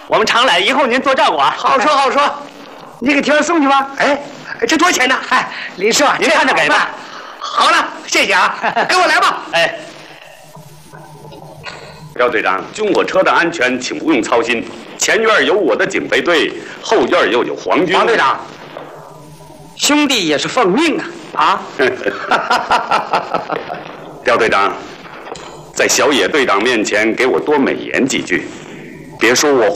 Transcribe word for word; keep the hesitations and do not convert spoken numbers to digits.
我们常来，以后您多照顾啊。 好说好说，你给挑送去吧。哎，这多少钱呢？嗨，李师傅， 您看着给吧。 好了，谢谢啊，跟我来吧。 哎， 廖队长，军火车的安全请不用操心，前院有我的警备队，后院又有皇军。 王队长，兄弟也是奉命啊啊！ 廖队长，在小野队长面前给我多美言几句，别说我